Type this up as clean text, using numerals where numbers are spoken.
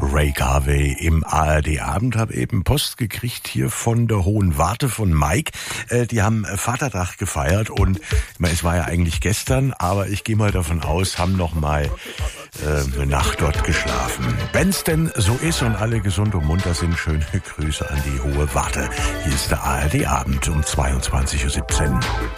Ray Garvey im ARD-Abend. Habe eben Post gekriegt hier von der Hohen Warte von Mike. Die haben Vatertag gefeiert und es war ja eigentlich gestern, aber ich gehe mal davon aus, haben noch mal eine Nacht dort geschlafen. Wenn's denn so ist und alle gesund und munter sind, schöne Grüße an die Hohe Warte. Hier ist der ARD-Abend um 22:17 Uhr.